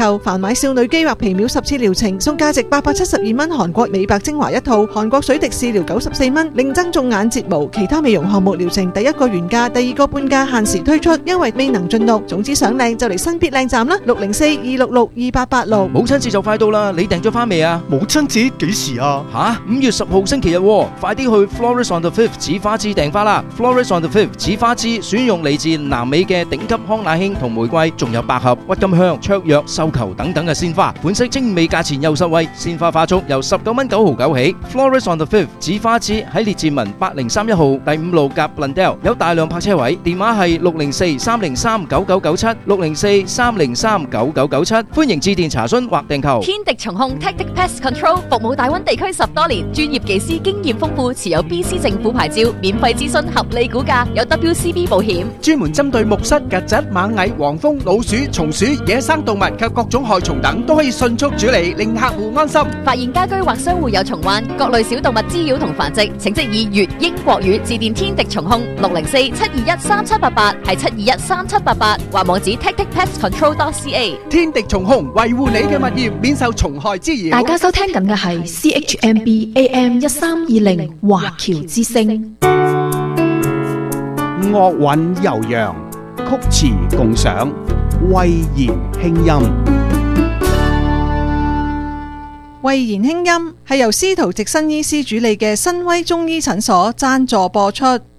後凡買少女肌或皮秒10次療程，送價值872蚊韓國美白精華一套，韓國水滴試療94蚊，另增種眼睫毛，其他美容項目療程第一個原價，第二個半價，限時推出，因為未能盡錄。總之想靚就嚟新必靚站啦，604-266-2886。 母親節就快到啦，你訂咗花未啊？ 母親節幾時啊？ 吓，5月10號星期日喎，快啲去 Florist on the Fifth 紫花枝訂花啦。Florist on the Fifth 紫花枝選用嚟自南美嘅頂級康乃馨同玫瑰，仲有百合、鬱金香、芍藥、繡球等等嘅鮮花，款式精美，價錢又實惠，鮮花花束由19蚊9毫9起。Florist on the Fifth 紫花枝喺列治文803號第5路夾 Blundell， 有大量泊車位，電話係604-303-9997，604-303-9997，歡迎致電查詢或訂購。 天敵蟲控 Tactic Pest Control 服務大灣地區10多年，專業技師經驗豐富，持有 BC 政府牌照，免費諮詢，合理估價，有 WCB 保險， 專門針對木虱、曱甴、螞蟻、黃蜂、老鼠、松鼠、野生動物及各種害蟲等，都可以迅速處理，令客戶安心。 發現家居或商戶有蟲患，各類小動物滋擾同繁殖，請即以粵英國語致電天敵蟲控604-721-3788，係721-3788，或網址 tacticpestcontrol.ca。 天敵蟲控維護你嘅物業免受蟲害滋擾。 大家收聽緊嘅係 CHMB AM 1320華僑之聲。 樂韻悠揚，曲詞共賞，慧言輕音。 慧言輕音係由司徒直新醫師主理嘅新威中醫診所贊助播出。